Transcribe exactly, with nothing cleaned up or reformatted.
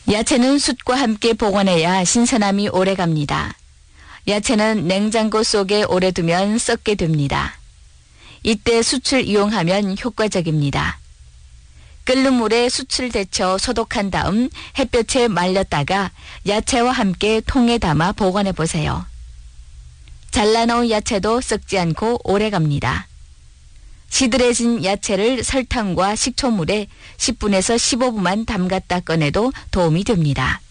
야채는 숯과 함께 보관해야 신선함이 오래갑니다. 야채는 냉장고 속에 오래 두면 썩게 됩니다. 이때 숯을 이용하면 효과적입니다. 끓는 물에 숯을 데쳐 소독한 다음 햇볕에 말렸다가 야채와 함께 통에 담아 보관해 보세요. 잘라놓은 야채도 썩지 않고 오래갑니다. 시들해진 야채를 설탕과 식초물에 십 분에서 십오 분만 담갔다 꺼내도 도움이 됩니다.